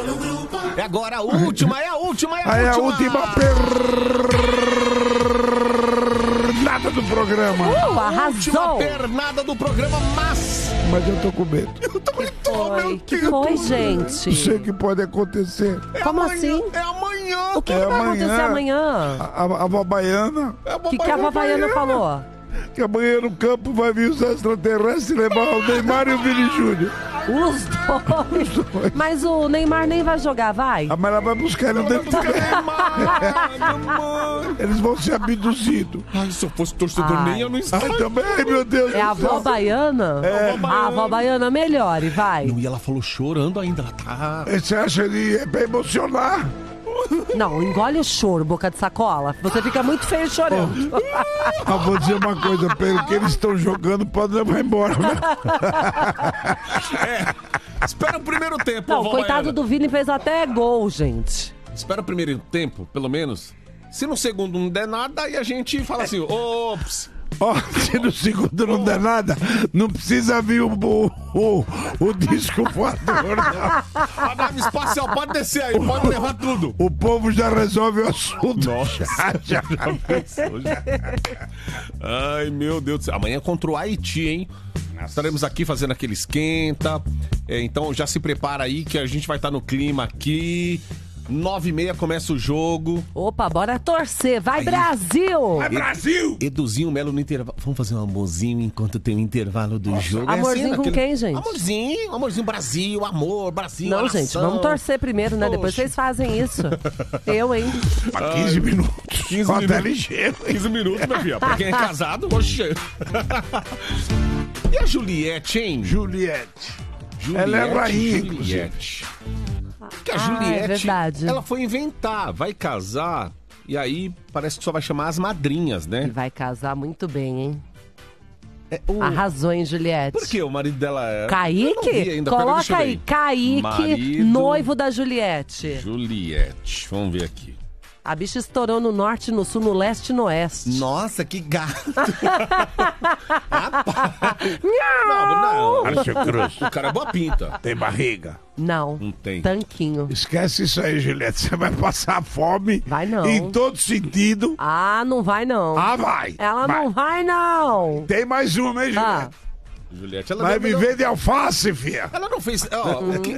É agora a última, é a última, é a Aí última. a última pernada do programa. Última pernada do programa, mas eu tô com medo. eu também tô, meu Que Deus. foi, Não gente? sei o que pode acontecer. Como amanhã, assim? É amanhã. O que vai acontecer amanhã? A vovó Baiana, O que a Vavaiana falou? que amanhã no campo vai vir os extraterrestres e levar o Neymar e o Vini Júnior. Os dois. Mas o Neymar nem vai jogar, vai? Mas ela vai buscar ele dentro do Eles vão ser abduzidos. Ai, se eu fosse torcedor, Ai. nem eu não Ai, estava. também, meu Deus É a do céu. avó baiana? A avó baiana melhore, vai. Não, e ela falou chorando ainda, ela tá... Você acha que é pra emocionar? Não, engole o choro, boca de sacola. Você fica muito feio chorando. Vou dizer uma coisa, pelo que eles estão jogando, pode levar embora, né? Espera o primeiro tempo, Não, vovó coitado Baiana. do Vini fez até gol, gente. Espera o primeiro tempo, pelo menos. Se no segundo não der nada, aí a gente fala assim, ops... Ó, se no segundo não der nada, não precisa vir o disco voador, não. A nave espacial, pode descer aí, pode levar tudo. O povo já resolve o assunto. Nossa, já. pensou, já. Ai, meu Deus do céu. Amanhã é contra o Haiti, hein? Estaremos aqui fazendo aquele esquenta. Então já se prepara aí que a gente vai estar no clima aqui. 9h30 começa o jogo. Opa, bora torcer. Vai, Aí. Brasil! Vai, Brasil! Eduzinho Melo no intervalo. Vamos fazer um amorzinho enquanto tem o intervalo do jogo. Amorzinho com quem, gente? Amorzinho Brasil, amor, Brasil, Não, oração. gente, vamos torcer primeiro, né? Depois Poxa. vocês fazem isso. Eu, hein? Pra 15 minutos. 15 Até minutos. ligeiro. 15 minutos, meu filho. Pra quem é casado, poxa. E a Juliette, hein? Juliette. Ela é rainha, Juliette. Que a Ah, Juliette, é verdade. ela foi inventar, vai casar, e aí parece que só vai chamar as madrinhas, E né? vai casar muito bem, hein? O... Arrasou, hein, Juliette? Por que o marido dela é... Eu não vi Kaique? ainda, pera, deixa Coloca eu ver aí, Kaique, Marido- noivo da Juliette. Juliette, vamos ver aqui. A bicha estourou no norte, no sul, no leste e no oeste. Nossa, que gato. Não. Márcio Cruz. O cara é boa pinta. Tem barriga? Não, Não tem. tanquinho. Esquece isso aí, Juliette. Você vai passar fome. Vai não. Em todo sentido. Ah, não vai não. Ah, vai. Ela vai. não vai não. Tem mais uma, hein, Ah. Juliette? Juliette, ela Vai deu a melhor- viver de alface, filha. Ela não fez... Ó,